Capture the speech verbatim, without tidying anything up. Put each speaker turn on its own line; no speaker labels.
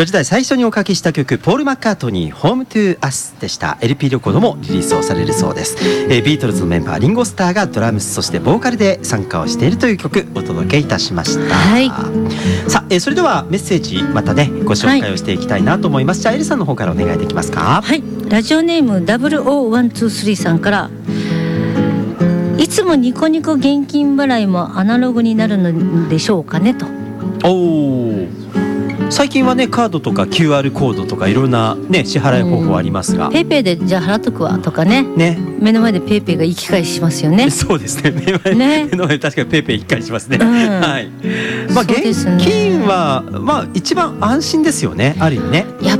よじ台最初におかけした曲、ポール・マッカートニー Home to Us でした。 エルピー レコードもリリースをされるそうです。えー、ビートルズのメンバーリンゴスターがドラムスそしてボーカルで参加をしているという曲お届けいたしました。
はい、
さあ、えー、それではメッセージまたねご紹介をしていきたいなと思います。はい、じゃあエリさんの方からお願いできますか。
はい、ラジオネームダブルオーワンツースリーさんから、いつもニコニコ現金払いもアナログになるのでしょうかねと。
おー、最近はねカードとか キューアール コードとかいろんなね支払い方法ありますが、
ペイペイでじゃあ払っとくわとかね、
ね、
目の前でペイペイが行き返しますよね。
そうですね、目の前、
ね、
目の前で確かにペイペイ行き返しますね、
うん、
はい。まあ、現金はまあ一番安心ですよね、ある意味ね。
やっ